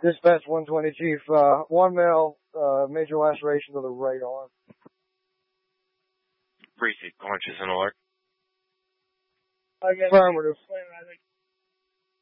Dispatch 120, Chief. One male, major laceration of the right arm. Precinct, Orange is an alert. Affirmative.